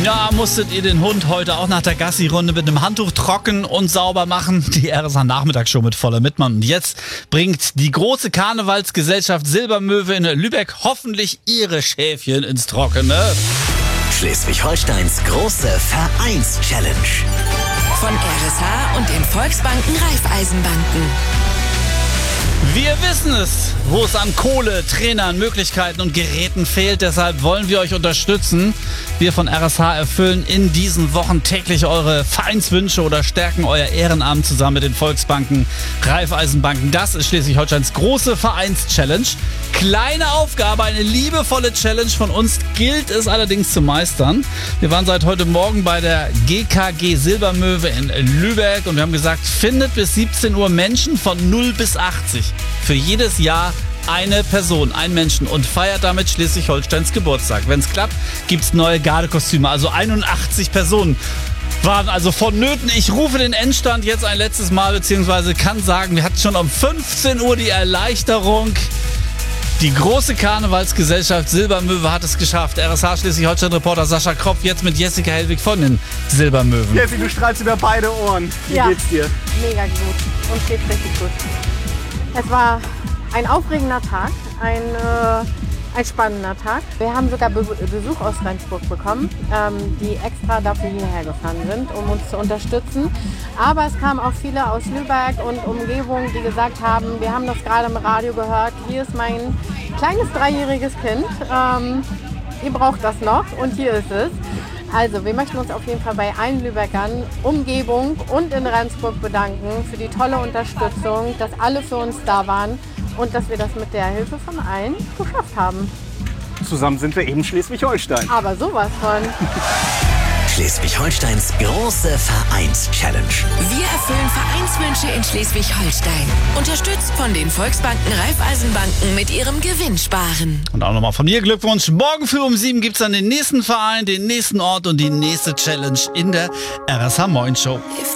Ja, musstet ihr den Hund heute auch nach der Gassi-Runde mit einem Handtuch trocken und sauber machen? Die RSA-Nachmittagsshow mit voller Mitmann. Und jetzt bringt die große Karnevalsgesellschaft Silbermöwe in Lübeck hoffentlich ihre Schäfchen ins Trockene. Schleswig-Holsteins große Vereins-Challenge. Von RSH und den Volksbanken Raiffeisenbanken. Wir wissen es, wo es an Kohle, Trainern, Möglichkeiten und Geräten fehlt. Deshalb wollen wir euch unterstützen. Wir von RSH erfüllen in diesen Wochen täglich eure Vereinswünsche oder stärken euer Ehrenamt zusammen mit den Volksbanken, Raiffeisenbanken. Das ist Schleswig-Holsteins große Vereins-Challenge. Kleine Aufgabe, eine liebevolle Challenge von uns gilt es allerdings zu meistern. Wir waren seit heute Morgen bei der GKG Silbermöwe in Lübeck und wir haben gesagt, findet bis 17 Uhr Menschen von 0 bis 80. Für jedes Jahr eine Person, ein Menschen und feiert damit Schleswig-Holsteins Geburtstag. Wenn es klappt, gibt es neue Gardekostüme. Also 81 Personen waren also vonnöten. Ich rufe den Endstand jetzt ein letztes Mal, beziehungsweise kann sagen, wir hatten schon um 15 Uhr die Erleichterung. Die große Karnevalsgesellschaft Silbermöwe hat es geschafft. RSH Schleswig-Holstein-Reporter Sascha Kropf jetzt mit Jessica Hellwig von den Silbermöwen. Jessie, du strahlst über beide Ohren. Wie geht's dir? Mega gut und geht richtig gut. Es war ein aufregender Tag, ein spannender Tag. Wir haben sogar Besuch aus Rendsburg bekommen, die extra dafür hierher gefahren sind, um uns zu unterstützen. Aber es kamen auch viele aus Lübeck und Umgebung, die gesagt haben, wir haben das gerade im Radio gehört, hier ist mein kleines 3-jähriges Kind, ihr braucht das noch und hier ist es. Also, wir möchten uns auf jeden Fall bei allen Lübeckern, Umgebung und in Rendsburg bedanken für die tolle Unterstützung, dass alle für uns da waren und dass wir das mit der Hilfe von allen geschafft haben. Zusammen sind wir eben Schleswig-Holstein. Aber sowas von. Schleswig-Holsteins große Vereins-Challenge. Wir erfüllen Vereinswünsche in Schleswig-Holstein. Unterstützt von den Volksbanken Raiffeisenbanken mit ihrem Gewinnsparen. Und auch nochmal von mir Glückwunsch. Morgen früh um 7 gibt es dann den nächsten Verein, den nächsten Ort und die nächste Challenge in der RSH Moin Show.